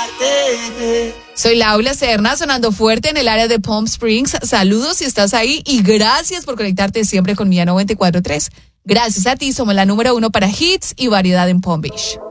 Soy Laura Serna, sonando fuerte en el área de Palm Springs. Saludos si estás ahí y gracias por conectarte siempre con Mía 94.3. Gracias a ti somos la número 1 para hits y variedad en Palm Beach.